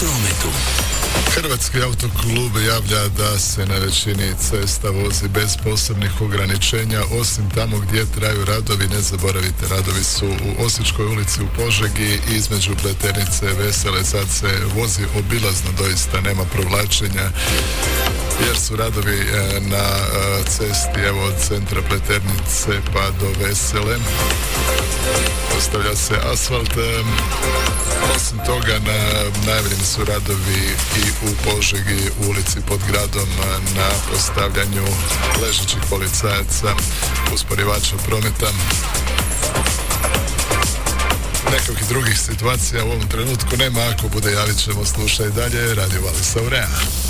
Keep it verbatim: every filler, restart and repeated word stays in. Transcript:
prometu. Hrvatski autoklub javlja da se na većini cesta vozi bez posebnih ograničenja, osim tamo gdje traju radovi. Ne zaboravite, radovi su u Osječkoj ulici u Požegi i između Pleternice i Vesele. Sad se vozi obilazno, doista nema provlačenja jer su radovi na cesti evo od centra Pleternice pa do Vesele. Postavlja se asfalt. Osim toga na, najavljeni su radovi i u Požegi u ulici pod gradom na postavljanju ležećih policajaca, usporivača prometa. Nekakvih drugih situacija u ovom trenutku nema, ako bude javit ćemo. Slušaj dalje Radio Vallis Aurea.